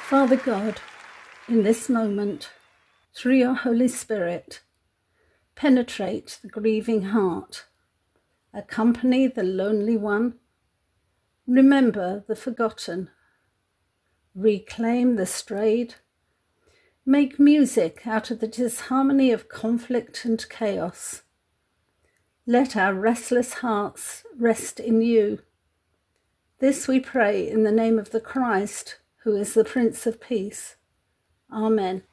Father God, in this moment, through your Holy Spirit, penetrate the grieving heart, accompany the lonely one, remember the forgotten, reclaim the strayed, make music out of the disharmony of conflict and chaos. Let our restless hearts rest in you. This we pray in the name of the Christ, who is the Prince of Peace. Amen.